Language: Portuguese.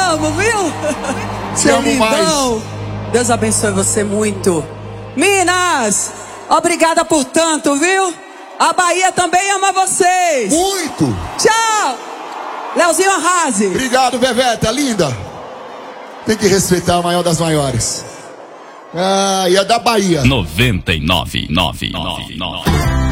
amo, viu? Te amo lindão. mais. Deus abençoe você muito. Minas, obrigada por tanto, viu? A Bahia também ama vocês. Muito. Tchau. Leozinho Arrase. Obrigado, Beveta, linda. Tem que respeitar a maior das maiores. Ah, e a da Bahia. 99,9.